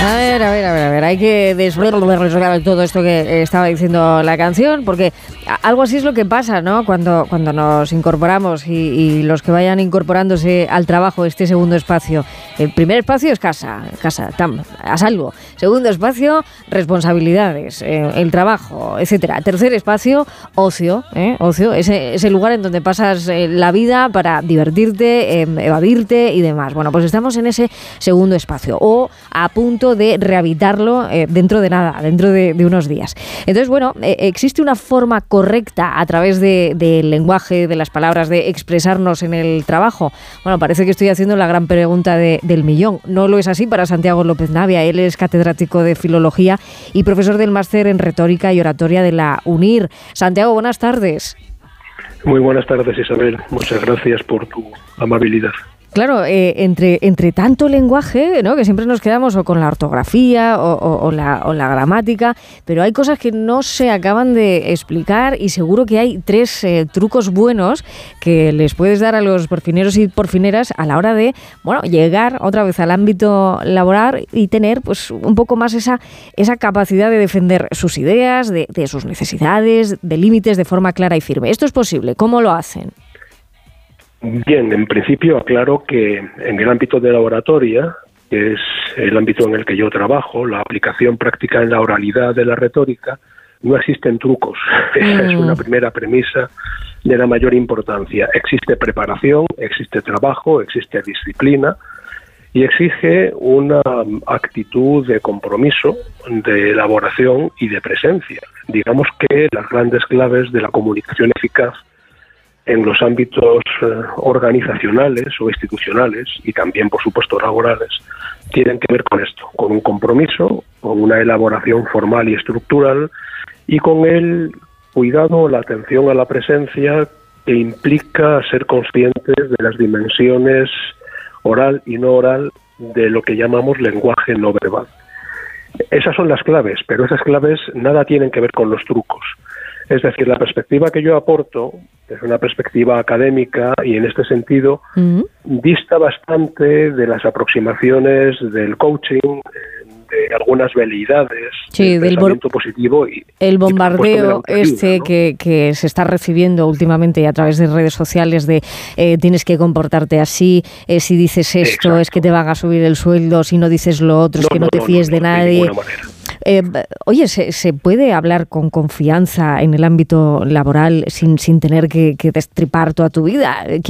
A ver, hay que desvelar todo esto que estaba diciendo la canción, porque algo así es lo que pasa, ¿no? Cuando nos incorporamos y los que vayan incorporándose al trabajo, este segundo espacio. El primer espacio es casa, a salvo. Segundo espacio, responsabilidades, el trabajo, etcétera. Tercer espacio, ocio, ese lugar en donde pasas la vida para divertirte, evadirte y demás. Bueno, pues estamos en ese segundo espacio, o a punto de rehabilitarlo dentro de unos días. Entonces, bueno, ¿existe una forma correcta a través del lenguaje, de las palabras, de expresarnos en el trabajo? Bueno, parece que estoy haciendo la gran pregunta del millón. No lo es así para Santiago López Navia. Él es catedrático de Filología y profesor del máster en Retórica y Oratoria de la UNIR. Santiago, buenas tardes. Muy buenas tardes, Isabel. Muchas gracias por tu amabilidad. Claro, entre tanto lenguaje, ¿no?, que siempre nos quedamos o con la ortografía o la gramática, pero hay cosas que no se acaban de explicar y seguro que hay tres trucos buenos que les puedes dar a los porfineros y porfineras a la hora de, bueno, llegar otra vez al ámbito laboral y tener pues un poco más esa capacidad de defender sus ideas, de sus necesidades, de límites de forma clara y firme. ¿Esto es posible? ¿Cómo lo hacen? Bien, en principio aclaro que en el ámbito de la oratoria, que es el ámbito en el que yo trabajo, la aplicación práctica en la oralidad de la retórica, no existen trucos. Esa es una primera premisa de la mayor importancia. Existe preparación, existe trabajo, existe disciplina y exige una actitud de compromiso, de elaboración y de presencia. Digamos que las grandes claves de la comunicación eficaz en los ámbitos organizacionales o institucionales y también, por supuesto, laborales, tienen que ver con esto, con un compromiso, con una elaboración formal y estructural y con el cuidado, la atención a la presencia que implica ser conscientes de las dimensiones oral y no oral de lo que llamamos lenguaje no verbal. Esas son las claves, pero esas claves nada tienen que ver con los trucos. Es decir, la perspectiva que yo aporto es una perspectiva académica y en este sentido dista bastante de las aproximaciones del coaching, de algunas veleidades, del pensamiento positivo y el bombardeo ¿no? que se está recibiendo últimamente a través de redes sociales de tienes que comportarte así, si dices esto Exacto. Es que te van a subir el sueldo, si no dices lo otro es que no te fíes de nadie. De ninguna manera. Oye, ¿se puede hablar con confianza en el ámbito laboral sin tener que destripar toda tu vida?